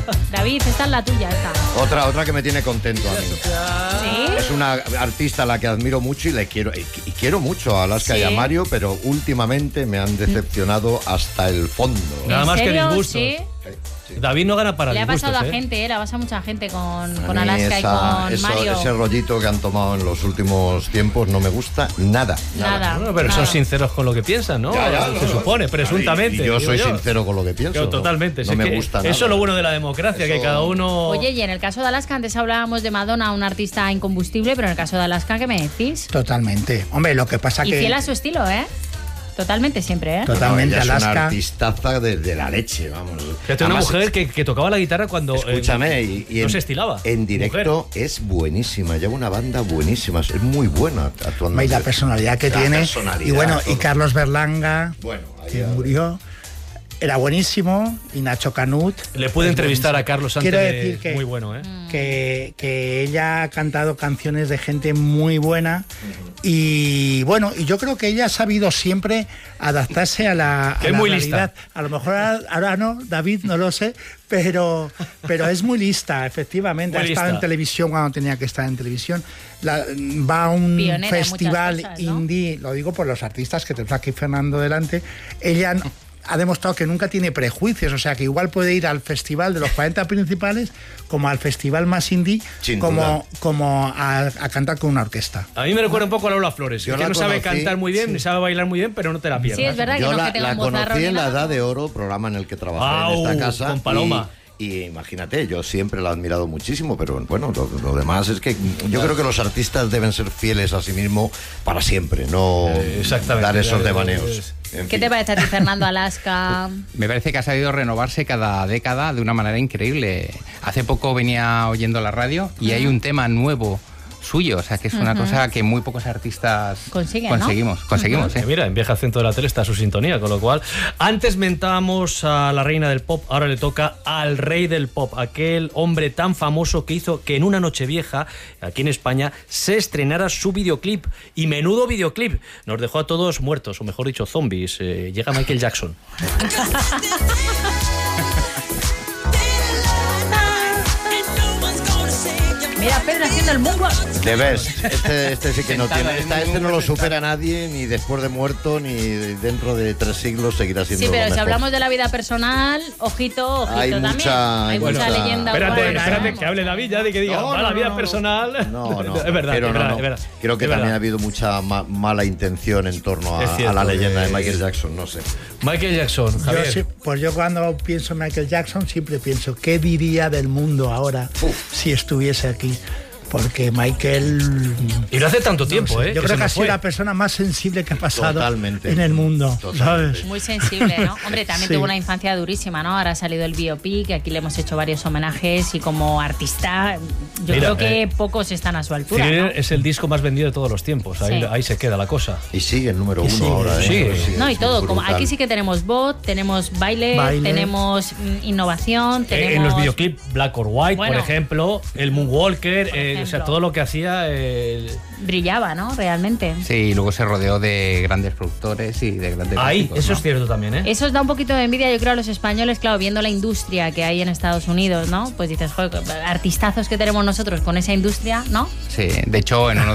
David, esta es la tuya, esta. Otra que me tiene contento a mí. ¿Sí? Es una artista a la que admiro mucho y quiero mucho a Alaska Sí. y a Mario, pero últimamente me han decepcionado hasta el fondo. Nada más que serio? disgustos. ¿Sí? David no gana para Le ha disgustos, pasado a gente, le ha pasado a mucha gente con A mí Alaska y con Mario. ese rollito que han tomado en los últimos tiempos no me gusta nada. Nada. Bueno, pero son nada. sinceros con lo que piensan, ¿no? Ya, Se supone, presuntamente. Y yo digo soy sincero con lo que pienso. Yo, totalmente. No Si es me que gusta nada. eso es lo bueno de la democracia, Eso- que cada uno... Oye, y en el caso de Alaska, antes hablábamos de Madonna, un artista incombustible, pero en el caso de Alaska, ¿qué me decís? Totalmente. Hombre, lo que pasa Y que... fiel a su estilo, ¿eh? Totalmente siempre, ¿eh? Totalmente, No, ella es una Alaska. artistaza de la leche, vamos. Fíjate, una Además, mujer que tocaba la guitarra cuando... Escúchame, y no se estilaba. En directo es buenísima, lleva una banda buenísima, es muy buena actuando. Y la personalidad que La tiene. personalidad, Y bueno, y todo. Carlos Berlanga, Bueno, ahí que ya- murió, era buenísimo. Y Nacho Canut. Le pude es entrevistar buenísimo. a Carlos antes. Quiero decir que, Muy bueno, ¿eh? que ella ha cantado canciones de gente muy buena. Y bueno, y yo creo que ella ha sabido siempre adaptarse a la, Que a es la muy realidad. lista. A lo mejor ahora no, David, no lo sé, pero es muy lista, efectivamente. Muy Ha estado lista. en televisión cuando tenía que estar en televisión. Va a un Pionera en muchas festival cosas, ¿no? indie, lo digo por los artistas que tenemos aquí Fernando delante. Ella ha demostrado que nunca tiene prejuicios, o sea que igual puede ir al festival de los 40 principales como al festival más indie, Sin duda. como a cantar con una orquesta. A mí me recuerda un poco a Lola Flores, Yo que la no sabe conocí, cantar muy bien, ni sabe bailar muy bien, pero no te la pierdas. Sí, es verdad que Yo no es la, que tenga la un bozarrón conocí ni en la nada. Edad de Oro, programa en el que trabajé Au, en esta casa. con Paloma. Y imagínate, yo siempre la he admirado muchísimo, pero bueno, lo demás es que yo creo que los artistas deben ser fieles a sí mismos para siempre, no Exactamente. dar esos devaneos. En ¿Qué fin. te parece a ti, Fernando, Alaska? Me parece que ha sabido renovarse cada década de una manera increíble. Hace poco venía oyendo la radio y hay un tema nuevo suyo, o sea que es una cosa que muy pocos artistas conseguimos, ¿eh? Mira, en Viaje al Centro de la Tele está su sintonía, con lo cual antes mentábamos a la reina del pop, ahora le toca al rey del pop, aquel hombre tan famoso que hizo que en una Nochevieja aquí en España se estrenara su videoclip, y menudo videoclip, nos dejó a todos muertos, o mejor dicho zombies. Llega Michael Jackson. Mira, Pedro haciendo el moonwalk. The Best. Este sí que no Sentado tiene. en un Este no lo momento supera nadie, ni después de muerto, ni dentro de 3 siglos seguirá siendo Sí, pero lo si mejor. hablamos de la vida personal, ojito Hay también. mucha- Hay mucha bueno, leyenda. Espérate, urbana. espérate, que hable David ya de que diga, No, la no, vida no. personal. No, Es verdad, pero es verdad, no. es verdad. Creo que Es también verdad. ha habido mucha mala intención en torno Es cierto, a la leyenda de Michael Jackson, no sé. Michael Jackson, Javier. Pues yo cuando pienso en Michael Jackson siempre pienso, ¿qué diría del mundo ahora si estuviese aquí? Porque Michael... Y no hace tanto tiempo, ¿eh? Yo creo se que ha nos sido fue. la persona más sensible que ha pasado Totalmente. en el mundo, Totalmente. ¿sabes? Muy sensible, ¿no? Hombre, también Sí. tuvo una infancia durísima, ¿no? Ahora ha salido el biopic, aquí le hemos hecho varios homenajes y como artista, yo Mira, creo que pocos están a su altura, ¿no? Thriller es el disco más vendido de todos los tiempos. Ahí, Sí. ahí se queda la cosa. Y sigue el número 1 sigue. ahora, ¿eh? Sigue. Sigue, No, y es todo, como brutal. aquí sí que tenemos bot, tenemos baile, Baile. tenemos innovación, tenemos... En los videoclips Black or White, Bueno. por ejemplo, el Moonwalker, Por o sea, ejemplo. todo lo que hacía... Brillaba, ¿no? Realmente. Sí, y luego se rodeó de grandes productores y de grandes Ahí, músicos, eso ¿no? es cierto también, ¿eh? Eso os da un poquito de envidia, yo creo, a los españoles, claro, viendo la industria que hay en Estados Unidos, ¿no? Pues dices, joder, artistazos que tenemos nosotros con esa industria, ¿no? Sí, de hecho, en uno